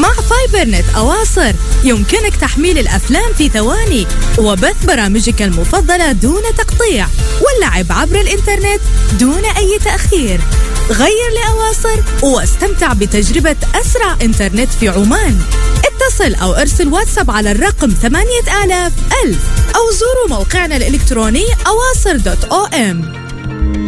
مع فايبر نت أواصر يمكنك تحميل الأفلام في ثواني وبث برامجك المفضلة دون تقطيع واللعب عبر الإنترنت دون أي تأخير. غير لأواصر واستمتع بتجربة أسرع إنترنت في عمان. اتصل أو ارسل واتساب على الرقم 8000 أو زوروا موقعنا الإلكتروني awasr.om.